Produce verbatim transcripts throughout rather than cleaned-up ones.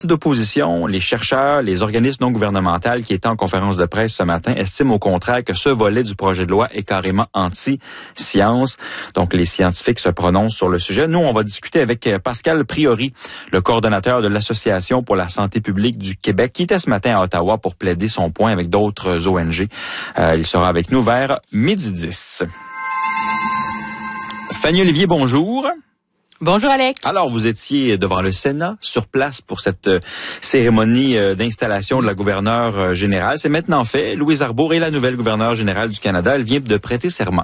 d'opposition, les chercheurs, les organismes non gouvernementaux qui étaient en conférence de presse ce matin estiment au contraire que ce volet du projet de loi est carrément anti-science. Donc, les scientifiques se prononcent sur le sujet. Nous, on va discuter avec Pascal Priori, le coordonnateur de l'Association pour la santé publique du Québec, qui était ce matin à Ottawa pour plaider son point avec d'autres O N G. Euh, il sera avec nous vers midi dix. Fanny Olivier, bonjour. Bonjour Alex. Alors, vous étiez devant le Sénat, sur place pour cette euh, cérémonie euh, d'installation de la gouverneure euh, générale. C'est maintenant fait. Louise Arbour est la nouvelle gouverneure générale du Canada. Elle vient de prêter serment.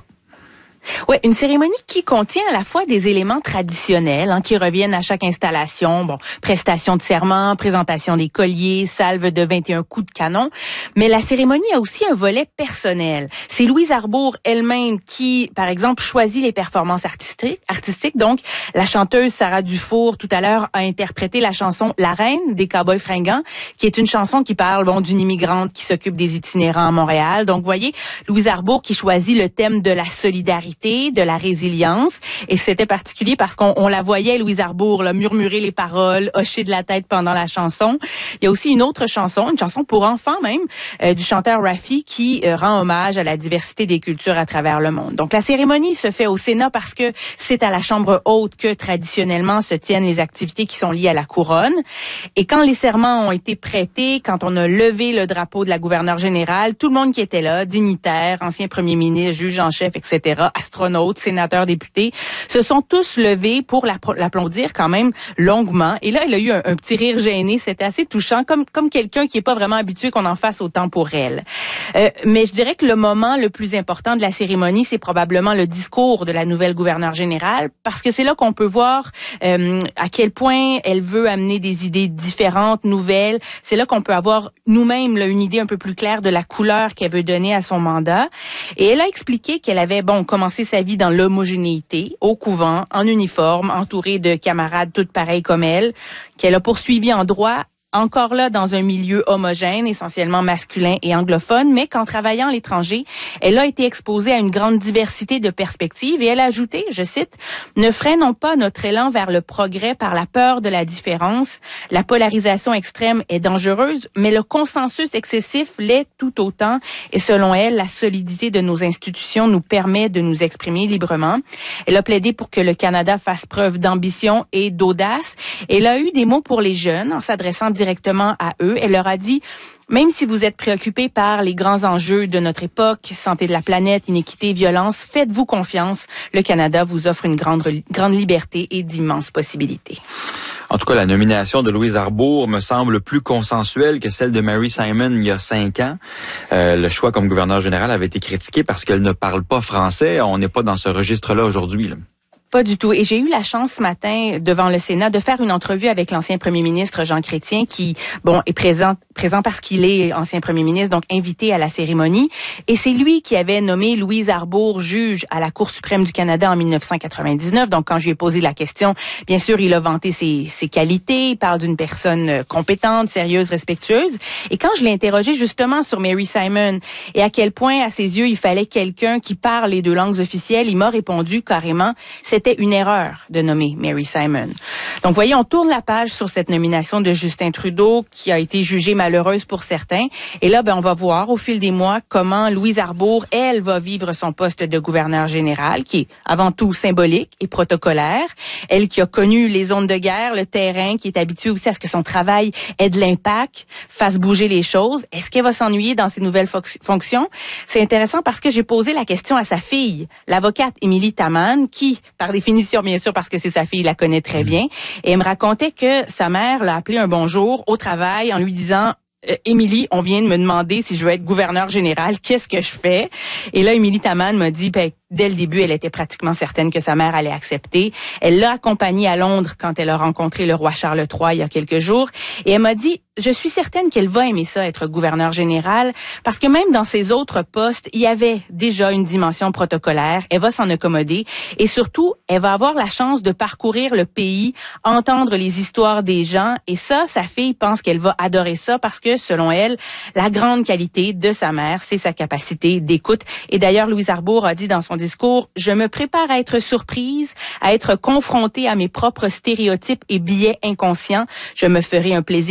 Oui, une cérémonie qui contient à la fois des éléments traditionnels hein, qui reviennent à chaque installation, bon, prestation de serment, présentation des colliers, salve de vingt et un coups de canon, mais la cérémonie a aussi un volet personnel. C'est Louise Arbour elle-même qui, par exemple, choisit les performances artistiques. artistiques. Donc, la chanteuse Sarah Dufour, tout à l'heure, a interprété la chanson « La Reine » des Cowboys fringants, qui est une chanson qui parle bon d'une immigrante qui s'occupe des itinérants à Montréal. Donc, vous voyez, Louise Arbour qui choisit le thème de la solidarité, de la résilience, et c'était particulier parce qu'on on la voyait, Louise Arbour, là, murmurer les paroles, hocher de la tête pendant la chanson. Il y a aussi une autre chanson, une chanson pour enfants même, euh, du chanteur Raffi qui euh, rend hommage à la diversité des cultures à travers le monde. Donc la cérémonie se fait au Sénat parce que c'est à la Chambre haute que traditionnellement se tiennent les activités qui sont liées à la couronne. Et quand les serments ont été prêtés, quand on a levé le drapeau de la gouverneure générale, tout le monde qui était là, dignitaires, anciens premiers ministres, juges en chef, et cetera, astronautes, sénateurs, députés, se sont tous levés pour l'applaudir quand même longuement. Et là, elle a eu un, un petit rire gêné. C'était assez touchant, comme comme quelqu'un qui est pas vraiment habitué qu'on en fasse autant pour elle. Euh, mais je dirais que le moment le plus important de la cérémonie, c'est probablement le discours de la nouvelle gouverneure générale, parce que c'est là qu'on peut voir euh, à quel point elle veut amener des idées différentes, nouvelles. C'est là qu'on peut avoir nous-mêmes là, une idée un peu plus claire de la couleur qu'elle veut donner à son mandat. Et elle a expliqué qu'elle avait, bon, commencé sa vie dans l'homogénéité, au couvent, en uniforme, entourée de camarades toutes pareilles comme elle, qu'elle a poursuivi en droit, encore là dans un milieu homogène, essentiellement masculin et anglophone, mais qu'en travaillant à l'étranger, elle a été exposée à une grande diversité de perspectives et elle a ajouté, je cite, « Ne freinons pas notre élan vers le progrès par la peur de la différence. La polarisation extrême est dangereuse, mais le consensus excessif l'est tout autant et selon elle, la solidité de nos institutions nous permet de nous exprimer librement. » Elle a plaidé pour que le Canada fasse preuve d'ambition et d'audace. Elle a eu des mots pour les jeunes en s'adressant directement à eux. Elle leur a dit, même si vous êtes préoccupés par les grands enjeux de notre époque, santé de la planète, inéquité, violence, faites-vous confiance. Le Canada vous offre une grande, grande liberté et d'immenses possibilités. En tout cas, la nomination de Louise Arbour me semble plus consensuelle que celle de Mary Simon il y a cinq ans. Euh, le choix comme gouverneur général avait été critiqué parce qu'elle ne parle pas français. On n'est pas dans ce registre-là aujourd'hui, là. Pas du tout. Et j'ai eu la chance ce matin, devant le Sénat, de faire une entrevue avec l'ancien premier ministre Jean Chrétien, qui, bon, est présent, présent parce qu'il est ancien premier ministre, donc invité à la cérémonie. Et c'est lui qui avait nommé Louise Arbour juge à la Cour suprême du Canada en mille neuf cent quatre-vingt-dix-neuf. Donc, quand je lui ai posé la question, bien sûr, il a vanté ses, ses qualités. Il parle d'une personne compétente, sérieuse, respectueuse. Et quand je l'ai interrogé justement sur Mary Simon et à quel point, à ses yeux, il fallait quelqu'un qui parle les deux langues officielles, il m'a répondu carrément, c'était une erreur de nommer Mary Simon. Donc, voyez, on tourne la page sur cette nomination de Justin Trudeau qui a été jugée malheureuse pour certains. Et là, ben, on va voir au fil des mois comment Louise Arbour, elle, va vivre son poste de gouverneur général, qui est avant tout symbolique et protocolaire. Elle qui a connu les zones de guerre, le terrain, qui est habituée aussi à ce que son travail ait de l'impact, fasse bouger les choses. Est-ce qu'elle va s'ennuyer dans ses nouvelles fo- fonctions? C'est intéressant parce que j'ai posé la question à sa fille, l'avocate Émilie Taman, qui, par définition, bien sûr, parce que c'est sa fille, la connaît très bien. Et elle me racontait que sa mère l'a appelé un bonjour au travail en lui disant Euh, Émilie, on vient de me demander si je veux être gouverneur général, qu'est-ce que je fais? Et là, Émilie Taman m'a dit, ben, dès le début, elle était pratiquement certaine que sa mère allait accepter. Elle l'a accompagnée à Londres quand elle a rencontré le roi Charles trois il y a quelques jours. Et elle m'a dit, je suis certaine qu'elle va aimer ça, être gouverneur général, parce que même dans ses autres postes, il y avait déjà une dimension protocolaire. Elle va s'en accommoder. Et surtout, elle va avoir la chance de parcourir le pays, entendre les histoires des gens. Et ça, sa fille pense qu'elle va adorer ça parce que, selon elle, la grande qualité de sa mère, c'est sa capacité d'écoute. Et d'ailleurs, Louise Arbour a dit dans son discours, « Je me prépare à être surprise, à être confrontée à mes propres stéréotypes et biais inconscients. Je me ferai un plaisir